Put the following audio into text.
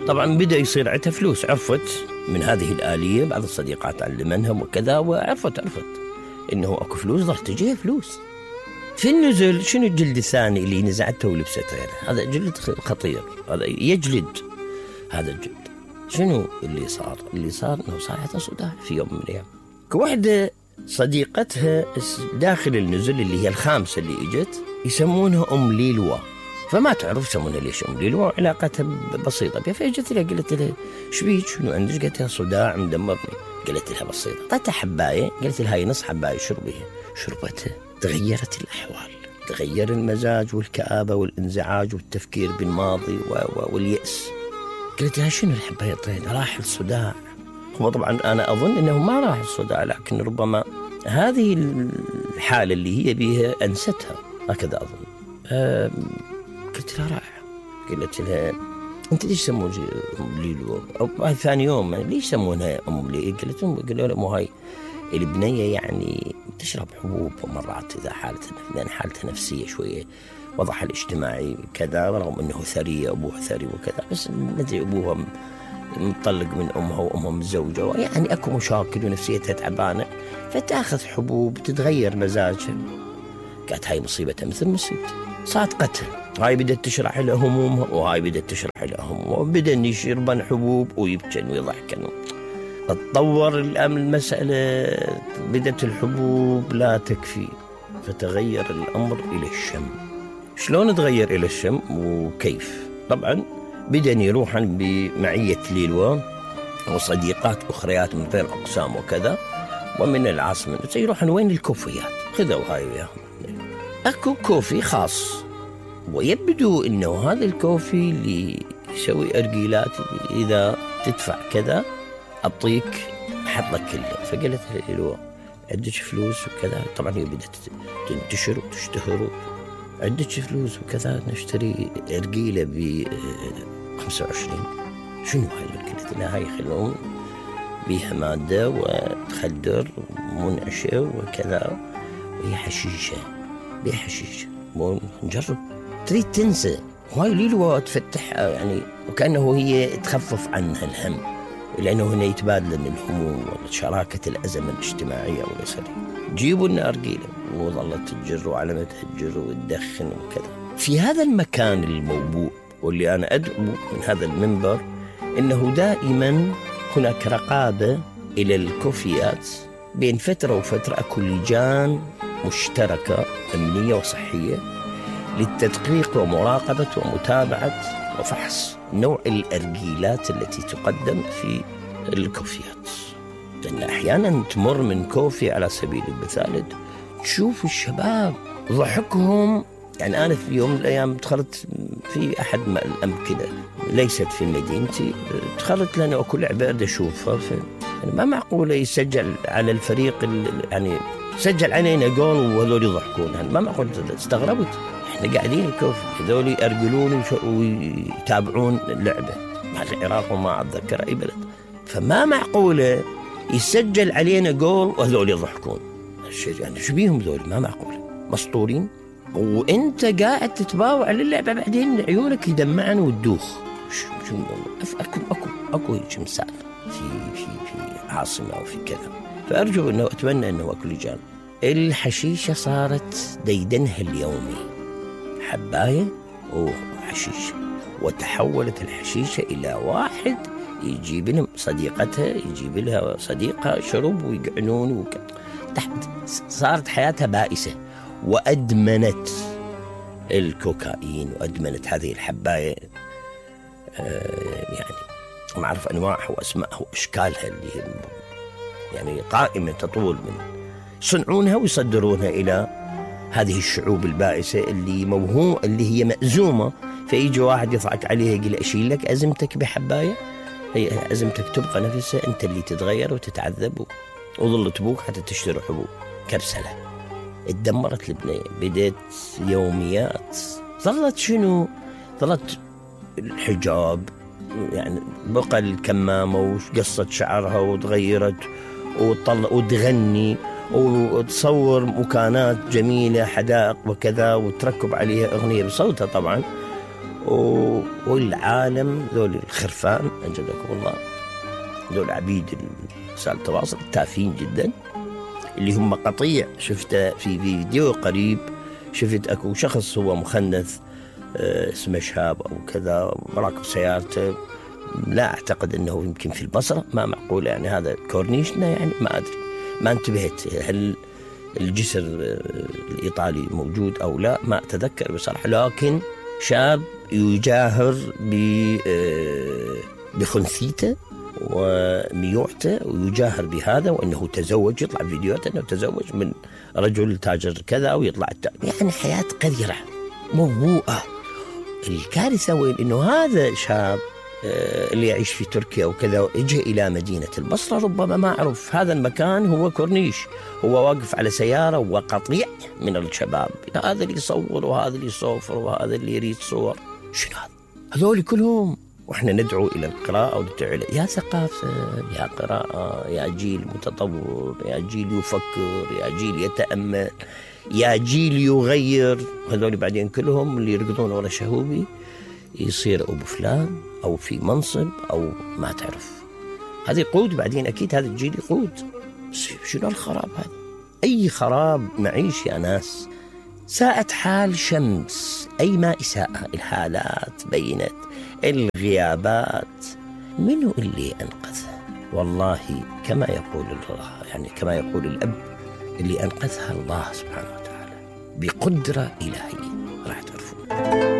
طبعا بدأ يصير عندها فلوس، عرفت من هذه الآلية، بعض الصديقات علمنها وكذا، وعرفت إنه أكو فلوس، ضل تجيها فلوس. في النزل شنو الجلد الثاني اللي نزعته ولبسته؟ يعني هذا جلد خطير، هذا يجلد هذا الجلد. شنو اللي صار؟ اللي صار إنه صار عندها صداع في يوم من الأيام. كواحدة صديقتها داخل النزل اللي هي الخامسة اللي إجت يسمونها أم ليلوى، فما تعرف يسمونها ليش أم ليلوى، علاقتها بسيطة بها. فإجت لها قالت لها شبيك شنو عندك؟ قالت لها صداع مدمرني. قالت لها بسيطة، أعطتها حباية، قالت لها هاي نص حباية شربيها. شربتها، تغيرت الأحوال، تغير المزاج والكآبة والانزعاج والتفكير بالماضي واليأس. قالت لها شنو الحباية؟ طيب راح الصداع. هو طبعا أنا أظن أنه ما راح الصداع، لكن ربما هذه الحالة اللي هي بيها أنستها، هكذا أظن. قلت لها راح. قلت لها أنت ليش سمونها أم ليلو؟ أو ثاني يوم ليش سمونها أم ليلو؟ قلت لها مو هاي البنية يعني تشرب حبوب مرات إذا حالتها نفسية شوية، وضعها الاجتماعي كذا، رغم أنه ثري، أبوها ثري وكذا، بس ندري أبوها مطلق من أمها وأمها متزوجة، يعني أكو مشاكل ونفسيتها تعبانة، فتأخذ حبوب تتغير مزاجها. كانت هاي مصيبتها مثل مصيبتي، صارت قتل. هاي بدأت تشرح لها همومها، وهاي بدأت تشرح لها همومها، وبدأ يشربن حبوب ويبكن ويضحكن. تطور المسألة، بدأت الحبوب لا تكفي، فتغير الأمر إلى الشم. شلون تغير إلى الشم وكيف؟ طبعا بدأ يروحن بمعية ليلوى وصديقات أخريات من غير أقسام وكذا، ومن العاصمة يروحن وين الكوفيات، خذوا هاي وياهم. أكو كوفي خاص، ويبدو إنه هذا الكوفي اللي يسوي أرجيلات، إذا تدفع كذا أعطيك أحط لك كله. فقالت ليلوى عندك فلوس وكذا؟ طبعا هي بدأت تنتشر وتشتهر. عندك فلوس وكذا؟ نشتري أرجيلة ب25. شنو هاي الأرجيلة؟ هاي خلون بيها مادة وتخدر ومنعشة وكذا، وهي حشيشة، بيها حشيشة، نجرب. تريد تنسى. وهاي ليلوى تفتحها يعني، وكأنه هي تخفف عنها الهم، لأنه هنا يتبادلن الهموم وشراكة الأزمة الاجتماعية والأسرية. جيبوا لنا أرجيلة، وظلت تجر وعلى ما تهجر وتدخن وكذا. في هذا المكان الموبوء، واللي أنا أدعو من هذا المنبر إنه دائما هناك رقابة إلى الكوفيات، بين فترة وفترة أكو لجان مشتركة أمنية وصحية للتدقيق ومراقبة ومتابعة وفحص نوع الأرجيلات التي تقدم في الكوفيات. لأن أحيانا تمر من كوفي على سبيل المثال تشوف الشباب ضحكهم. يعني أنا في يوم من الأيام دخلت في أحد الأمكنة ليست في مدينتي، دخلت لأنه أكو لعبة أريد أشوفها، يعني ما معقولة يسجل على الفريق يعني سجل علينا جول وهذول يضحكون، يعني ما معقول. استغربت، احنا قاعدين الكوفي هذول يرجلون ويتابعون اللعبة مع العراق وما أتذكر أي بلد، فما معقولة يسجل علينا جول وهذول يضحكون. يعني شو بيهم ذول؟ ما معقولة، مسطورين. وانت قاعد تتباوع للعبة، بعدين عيونك يدمعن وتدوخ. شو اكو هيك مثال في عاصمة او في كذا. فارجو انه اتمنى انه اكو لجان. الحشيشة صارت ديدنها اليومي، حباية وحشيشة، وتحولت الحشيشة الى واحد يجيب لهم صديقتها، يجيب لها صديقها شرب ويقعنون تحت. صارت حياتها بائسة، وأدمنت الكوكايين وأدمنت هذه الحباية. يعني ما أعرف أنواعها وأسمائها وأشكالها اللي هي يعني قائمة تطول من يصنعونها ويصدرونها إلى هذه الشعوب البائسة اللي موهوم، اللي هي مأزومة. فيجي واحد يضحك عليها يقول أشيل لك أزمتك بحباية، هي أزمتك تبقى نفسها، أنت اللي تتغير وتتعذب وظل تبوك حتى تشتري حبوب. كبسلة اتدمرت البنية، بدأت يوميات. ظلت شنو؟ ظلت الحجاب، يعني بقى الكمامة وقصت شعرها وتغيرت وتغني وتصور مكانات جميلة، حدائق وكذا، وتركب عليها أغنية بصوتها طبعا، والعالم ذول الخرفان أنجدكم الله، ذول عبيد وسائل التواصل تافهين جدا، اللي هم قطيع. شفت في فيديو قريب، شفت أكو شخص هو مخنث اسمه شهاب أو كذا راكب سيارته، لا أعتقد أنه يمكن في البصرة، ما معقول يعني هذا كورنيشنا، يعني ما أدري، ما انتبهت هل الجسر الإيطالي موجود أو لا، ما أتذكر بصراحة. لكن شاب يجاهر بخنثيته وميوعته، ويجاهر بهذا وأنه تزوج، يطلع فيديوهات أنه تزوج من رجل تاجر كذا، ويطلع يعني حياة قذرة موبوءة. الكارثة وين أنه هذا شاب اللي يعيش في تركيا وكذا، اجى إلى مدينة البصرة، ربما ما أعرف هذا المكان هو كورنيش، هو واقف على سيارة وقطيع من الشباب، هذا اللي يصور وهذا اللي يصور وهذا اللي يريد صور. شنو هذا؟ هذول كلهم. وإحنا ندعو إلى القراءة وندعو إلى يا ثقافة، يا قراءة، يا جيل متطور، يا جيل يفكر، يا جيل يتأمل، يا جيل يغير. هذول بعدين كلهم اللي يركضون ورا شهوبي يصير أبو فلان أو في منصب أو ما تعرف، هذا يقود بعدين، أكيد هذا الجيل يقود. شنو الخراب هذا؟ أي خراب معيش يا ناس. ساءت حال شمس، أي ما إساءة، الحالات بينت، الغيابات، منو اللي أنقذها؟ والله كما يقول الله، يعني كما يقول الأب، اللي أنقذها الله سبحانه وتعالى بقدرة إلهية، راح تعرفون.